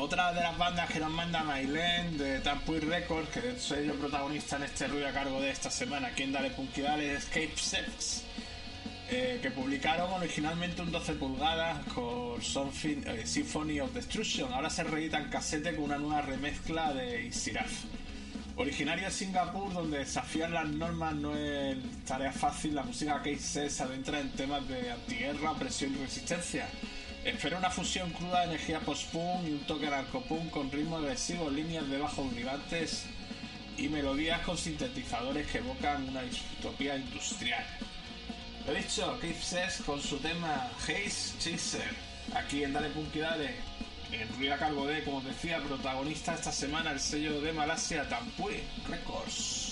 Otra de las bandas que nos manda Mailen de Tampuy Records, que soy yo protagonista en este ruido a cargo de esta semana aquí en Dale Punky Dale, Escape Sex, que publicaron originalmente un 12 pulgadas con Symphony of Destruction. Ahora se reedita en casete con una nueva remezcla de Isiraf. Originario de Singapur, donde desafían las normas no es tarea fácil, la música Case se adentra en temas de antiguerra, opresión y resistencia. Espera una fusión cruda de energía post-punk y un toque narcopunk con ritmos agresivos, líneas de bajo vibrantes y melodías con sintetizadores que evocan una distopía industrial. Lo dicho, Keith Sess con su tema Haze Chaser, aquí en Dale Punky Dale, en ruido a cargo de, como os decía, protagonista esta semana el sello de Malasia Tampuy Records.